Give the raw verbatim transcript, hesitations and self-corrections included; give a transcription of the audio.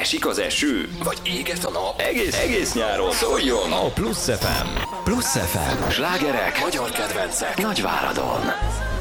Esik az eső, vagy éget a nap, egész, egész nyáron szóljon a Plusz ef em. Plusz ef em, slágerek, magyar kedvencek, Nagyváradon.